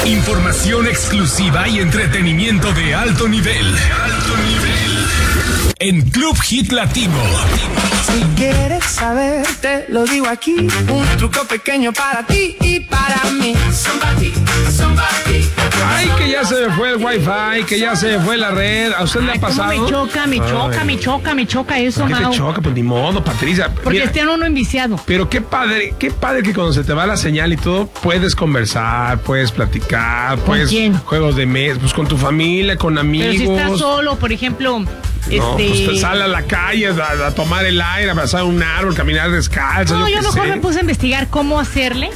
Información exclusiva y entretenimiento de alto nivel. En Club Hit Latino. Si quieres saber, te lo digo aquí. Un truco pequeño para ti y para mí. Somebody. Ay, que ya se me fue el wifi, que ya se me fue la red. ¿A usted le ha pasado? Me choca eso, ¿Por qué Mau. te choca? Pues ni modo, Patricia. Porque esté uno enviciado. Pero qué padre que cuando se te va la señal y todo, puedes conversar, puedes platicar, ¿Con quién? Juegos de mesa, pues con tu familia, con amigos. Pero si estás solo, por ejemplo, No, pues te sale a la calle a tomar el aire, a abrazar un árbol, caminar descalzo. No, yo mejor me puse a investigar cómo hacerle.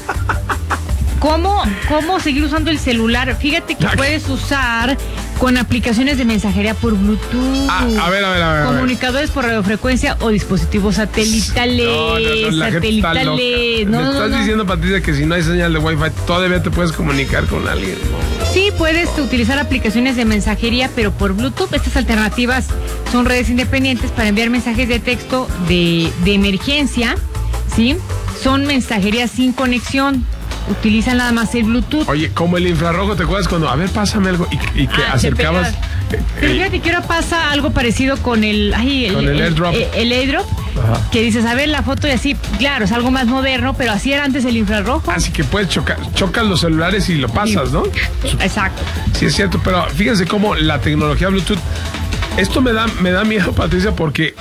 ¿Cómo seguir usando el celular? Fíjate que puedes usar con aplicaciones de mensajería por Bluetooth. A ver. Comunicadores por radiofrecuencia o dispositivos satelitales. No, satelitales. ¿Me estás diciendo, Patricia, que si no hay señal de Wi-Fi todavía te puedes comunicar con alguien? Sí, puedes utilizar aplicaciones de mensajería, pero por Bluetooth. Estas alternativas son redes independientes para enviar mensajes de texto de emergencia, ¿sí? Son mensajerías sin conexión. Utilizan nada más el Bluetooth. Oye, como el infrarrojo, ¿te acuerdas cuando, a ver, pásame algo y que acercabas? Pero fíjate que ahora pasa algo parecido con el AirDrop. El AirDrop, que dices, a ver la foto y así, claro, es algo más moderno, pero así era antes el infrarrojo. Así que puedes chocas los celulares y lo pasas, ¿no? Exacto. Sí, es cierto, pero fíjense cómo la tecnología Bluetooth, esto me da miedo, Patricia, porque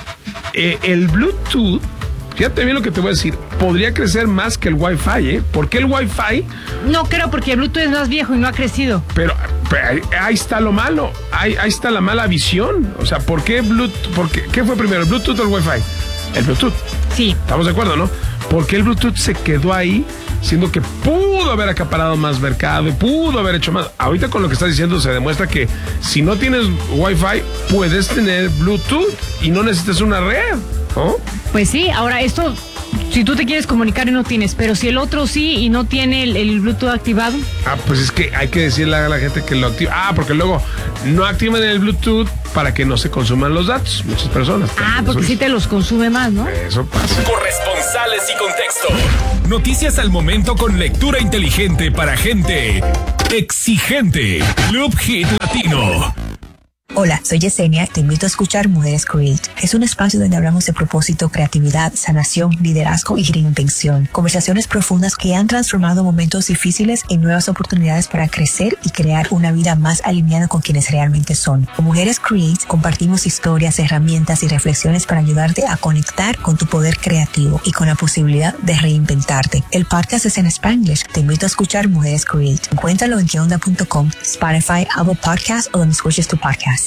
el Bluetooth, fíjate bien lo que te voy a decir, podría crecer más que el Wi-Fi, ¿eh? ¿Por qué el Wi-Fi? No creo, porque el Bluetooth es más viejo y no ha crecido. Pero ahí está lo malo, ahí está la mala visión. O sea, ¿por qué Bluetooth? ¿Qué fue primero, el Bluetooth o el Wi-Fi? El Bluetooth. Sí. ¿Estamos de acuerdo, no? ¿Por qué el Bluetooth se quedó ahí, siendo que pudo haber acaparado más mercado y pudo haber hecho más? Ahorita con lo que estás diciendo se demuestra que si no tienes Wi-Fi, puedes tener Bluetooth y no necesitas una red, ¿no? Pues sí, ahora esto, si tú te quieres comunicar y no tienes, pero si el otro sí y no tiene el Bluetooth activado. Pues es que hay que decirle a la gente que lo active. Porque luego no activan el Bluetooth para que no se consuman los datos, muchas personas. Porque sí te los consume más, ¿no? Eso pasa. Corresponsales y contexto. Noticias al momento con lectura inteligente para gente exigente. Club Hit Latino. Hola, soy Yesenia y te invito a escuchar Mujeres Create. Es un espacio donde hablamos de propósito, creatividad, sanación, liderazgo y reinvención. Conversaciones profundas que han transformado momentos difíciles en nuevas oportunidades para crecer y crear una vida más alineada con quienes realmente son. Con Mujeres Create compartimos historias, herramientas y reflexiones para ayudarte a conectar con tu poder creativo y con la posibilidad de reinventarte. El podcast es en Spanglish. Te invito a escuchar Mujeres Create. Encuéntralo en queonda.com, Spotify, Apple Podcasts o donde escuches tu podcast.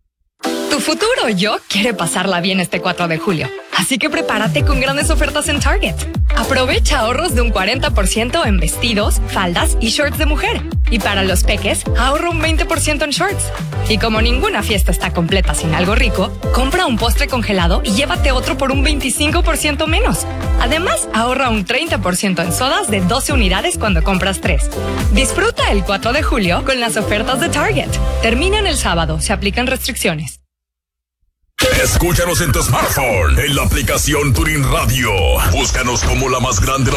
Tu futuro yo quiere pasarla bien este 4 de julio. Así que prepárate con grandes ofertas en Target. Aprovecha ahorros de un 40% en vestidos, faldas y shorts de mujer. Y para los peques, ahorra un 20% en shorts. Y como ninguna fiesta está completa sin algo rico, compra un postre congelado y llévate otro por un 25% menos. Además, ahorra un 30% en sodas de 12 unidades cuando compras 3. Disfruta el 4 de julio con las ofertas de Target. Terminan el sábado, se aplican restricciones. Escúchanos en tu smartphone, en la aplicación TuneIn Radio. Búscanos como La Más Grande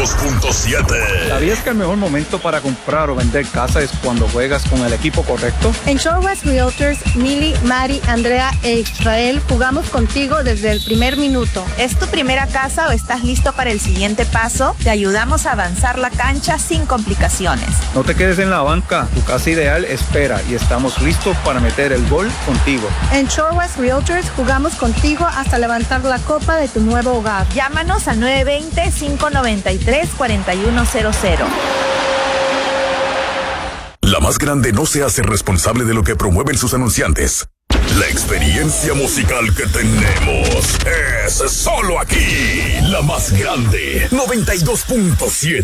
92.7. ¿Sabías que el mejor momento para comprar o vender casa es cuando juegas con el equipo correcto? En Shorewest Realtors, Mili, Mari, Andrea e Israel jugamos contigo desde el primer minuto. ¿Es tu primera casa o estás listo para el siguiente paso? Te ayudamos a avanzar la cancha sin complicaciones. No te quedes en la banca, tu casa ideal espera y estamos listos para meter el gol contigo. En Shorewest Realtors jugamos contigo hasta levantar la copa de tu nuevo hogar. Llámanos al 920-593-4100. La Más Grande no se hace responsable de lo que promueven sus anunciantes. La experiencia musical que tenemos es solo aquí. La Más Grande 92.7.